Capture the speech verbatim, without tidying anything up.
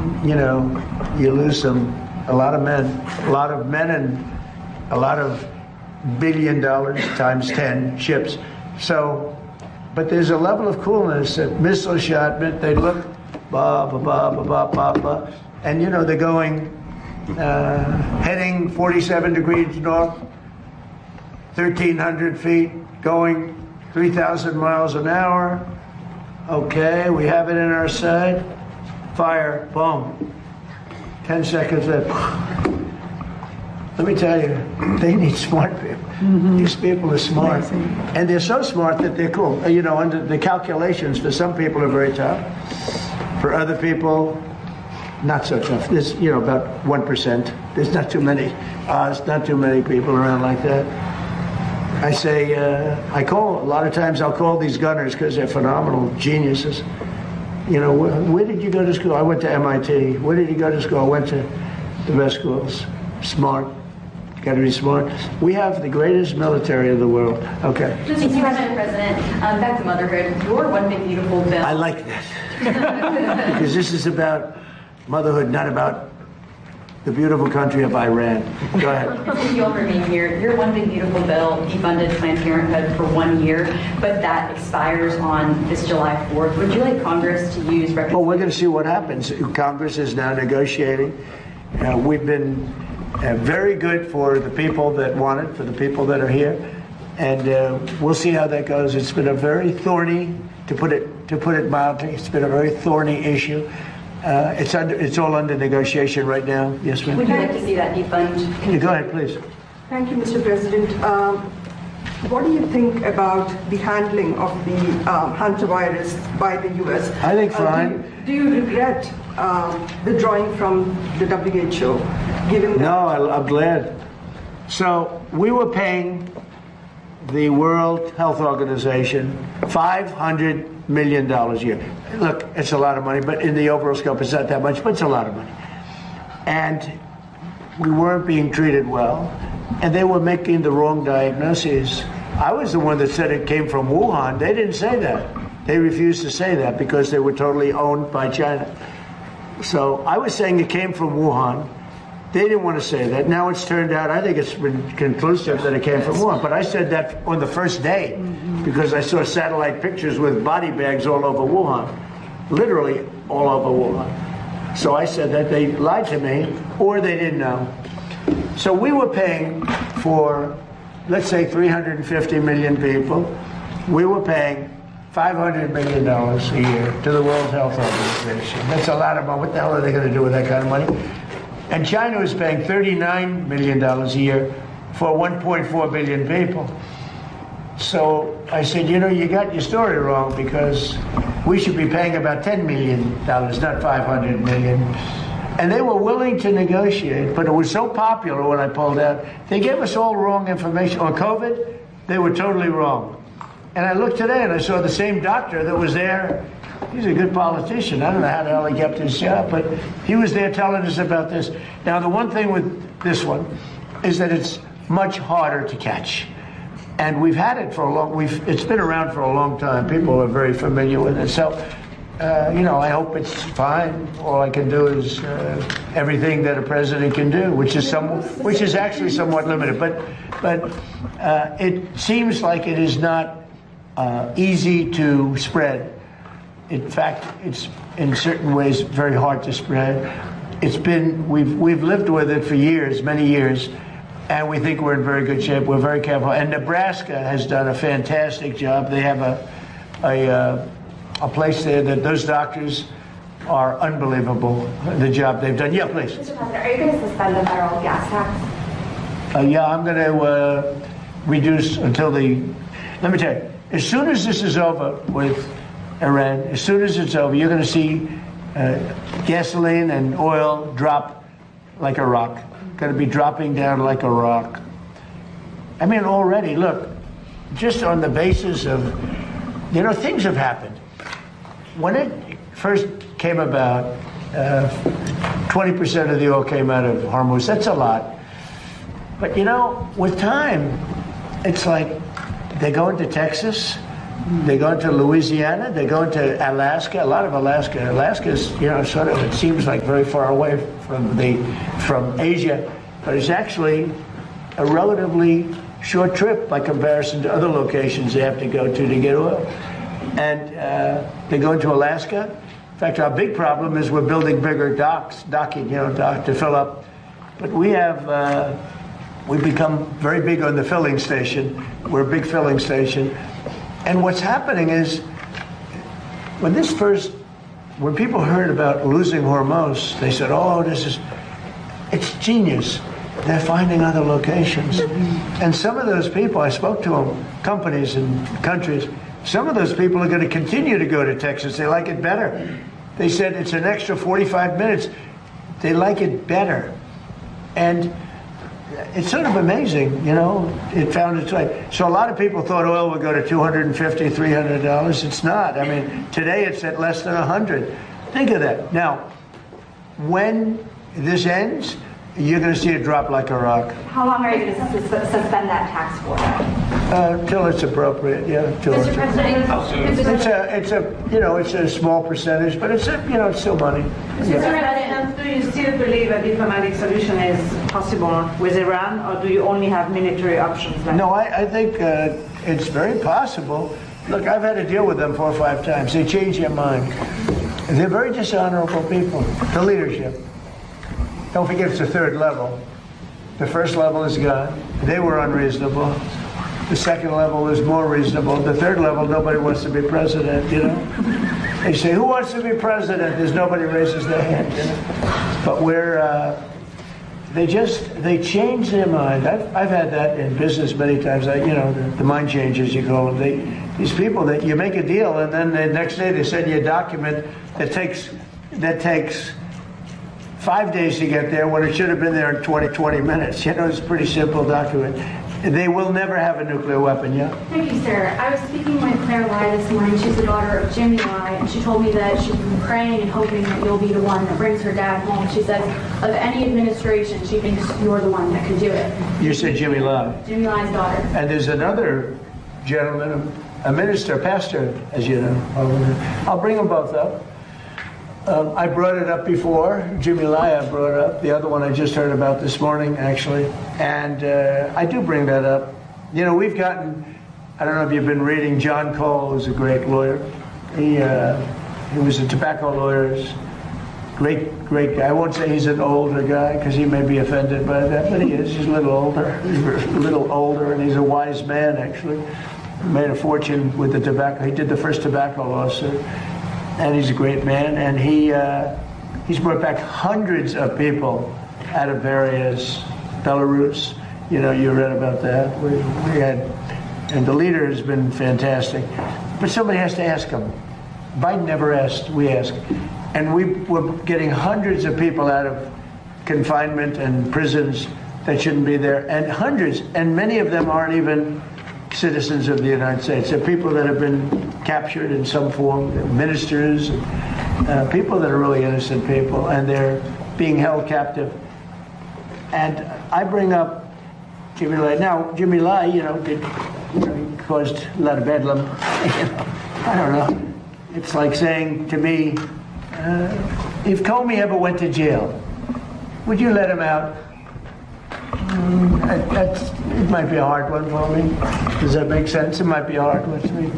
you know, you lose some, a lot of men, a lot of men and a lot of billion dollars times ten ships. So, but there's a level of coolness that missile shot, they look, ba, ba, ba, ba, ba, ba, ba, and you know, they're going, uh, heading forty-seven degrees north, thirteen hundred feet, going three thousand miles an hour. Okay, we have it in our sight. Fire, boom. ten seconds left. Let me tell you, they need smart people. Mm-hmm. These people are smart. And they're so smart that they're cool. You know, under the calculations for some people are very tough. For other people, not so tough. There's, you know, about one percent. There's not too many. Uh, there's not too many people around like that. I say, uh, I call, a lot of times I'll call these gunners because they're phenomenal geniuses. You know, where, where did you go to school? I went to M I T. Where did you go to school? I went to the best schools. Smart. Got to be smart. We have the greatest military in the world. Okay. Just Mister President, um, back to motherhood. Your one big beautiful bill. I like that. Because this is about motherhood, not about the beautiful country of Iran. Go ahead. Since you'll remain here, your one big beautiful bill defunded Planned Parenthood for one year, but that expires on this July fourth. Would you like Congress to use? Well, we're going to see what happens. Congress is now negotiating. Uh, we've been uh, very good for the people that want it, for the people that are here, and uh, we'll see how that goes. It's been a very thorny, to put it to put it mildly, it's been a very thorny issue. Uh, it's under, it's all under negotiation right now. Yes, ma'am. Would you like to see that defund? Yeah, go ahead, please. Thank you, Mister President. Um, what do you think about the handling of the um, hantavirus by the U S? I think uh, fine. Do you, do you regret um, withdrawing from the W H O? Given that no, I, I'm glad. So we were paying the World Health Organization five hundred million dollars a year. Look, it's a lot of money, but in the overall scope, it's not that much, but it's a lot of money. And we weren't being treated well, and they were making the wrong diagnoses. I was the one that said it came from Wuhan. They didn't say that. They refused to say that because they were totally owned by China. So I was saying it came from Wuhan. They didn't want to say that. Now it's turned out, I think it's been conclusive that it came from Wuhan. But I said that on the first day because I saw satellite pictures with body bags all over Wuhan, literally all over Wuhan. So I said that they lied to me or they didn't know. So we were paying for, let's say, three hundred fifty million people. We were paying five hundred million dollars a year to the World Health Organization. That's a lot of money. What the hell are they going to do with that kind of money? And China was paying thirty-nine million dollars a year for one point four billion people. So I said, you know, you got your story wrong because we should be paying about ten million dollars, not five hundred million dollars. And they were willing to negotiate, but it was so popular when I pulled out. They gave us all wrong information. On COVID, they were totally wrong. And I looked today and I saw the same doctor that was there. He's a good politician. I don't know how the hell he kept his job, but he was there telling us about this. Now, the one thing with this one is that it's much harder to catch. And we've had it for a long, we've, it's been around for a long time. People are very familiar with it. So, uh, you know, I hope it's fine. All I can do is uh, everything that a president can do, which is some, which is actually somewhat limited. But, but uh, it seems like it is not uh, easy to spread. In fact, it's in certain ways very hard to spread. It's been, we've, we've lived with it for years, many years, and we think we're in very good shape. We're very careful. And Nebraska has done a fantastic job. They have a, a, uh, a place there that those doctors are unbelievable, the job they've done. Yeah, please. Mister President, are you going to suspend the federal gas tax? Uh, yeah, I'm going to uh, reduce until the, let me tell you, as soon as this is over with Iran, as soon as it's over, you're going to see uh, gasoline and oil drop like a rock. Going to be dropping down like a rock. I mean, already, look, just on the basis of, you know, things have happened. When it first came about, uh, twenty percent of the oil came out of Hormuz. That's a lot. But, you know, with time, it's like they go into Texas, They're going to Louisiana. They're going to Alaska. A lot of Alaska. Alaska is, you know, sort of, it seems like very far away from the from Asia, but it's actually a relatively short trip by comparison to other locations they have to go to to get oil. And uh, they're going to Alaska. In fact, our big problem is we're building bigger docks, docking, you know, dock to fill up. But we have, uh, we've become very big on the filling station. We're a big filling station. And what's happening is, when this first, when people heard about losing Hormuz, they said, oh, this is, it's genius. They're finding other locations. And some of those people, I spoke to them, companies and countries, some of those people are going to continue to go to Texas. They like it better. They said it's an extra forty-five minutes. They like it better. And it's sort of amazing, you know, it found its way. So a lot of people thought oil would go to two hundred fifty dollars, three hundred dollars. It's not. I mean, today it's at less than one hundred dollars. Think of that. Now, when this ends, you're going to see it drop like a rock. How long are you going to suspend that tax for? Uh, till it's appropriate, yeah. Till Mister it's, President, it's a, it's a, you know, it's a small percentage, but it's a, you know, it's still money. Mister Yeah. President, do you still believe a diplomatic solution is possible with Iran, or do you only have military options left? No, I, I think uh, it's very possible. Look, I've had to deal with them four or five times. They change their mind. They're very dishonorable people, the leadership. Don't forget it's the third level. The first level is gone. They were unreasonable. The second level is more reasonable. The third level, nobody wants to be president, you know? They say, who wants to be president? There's nobody raises their hand, you know? But we're, uh, they just, they change their mind. I've, I've had that in business many times. I, you know, the, the mind changers, you call them. They, these people that you make a deal and then the next day they send you a document that takes, that takes five days to get there when it should have been there in twenty, twenty minutes. You know, it's a pretty simple document. They will never have a nuclear weapon, yeah? Thank you, sir. I was speaking with Claire Lai this morning. She's the daughter of Jimmy Lai, and she told me that she's been praying and hoping that you'll be the one that brings her dad home. She says of any administration, she thinks you're the one that could do it. You said Jimmy Lai. Jimmy Lai's daughter. And there's another gentleman, a minister, a pastor, as you know. I'll bring them both up. Um, I brought it up before. Jimmy Lai I brought it up. The other one I just heard about this morning, actually. And uh, I do bring that up. You know, we've gotten, I don't know if you've been reading, John Cole, who's a great lawyer. He, uh, he was a tobacco lawyer. Great, great guy. I won't say he's an older guy because he may be offended by that, but he is. He's a little older. He's a little older, and he's a wise man, actually. He made a fortune with the tobacco. He did the first tobacco lawsuit. And he's a great man, and he uh, he's brought back hundreds of people out of various Belarus. You know, you read about that. We, we had, and the leader has been fantastic. But somebody has to ask him. Biden never asked. We asked, and we were getting hundreds of people out of confinement and prisons that shouldn't be there, and hundreds, and many of them aren't even citizens of the United States. They're people that have been captured in some form, they're ministers, uh, people that are really innocent people, and they're being held captive. And I bring up Jimmy Lai. Now, Jimmy Lai, you know, did, you know, he caused a lot of bedlam. You know, I don't know. It's like saying to me, uh, if Comey ever went to jail, would you let him out? Mm, that, that's, it might be a hard one for me. Does that make sense? It might be a hard one for me.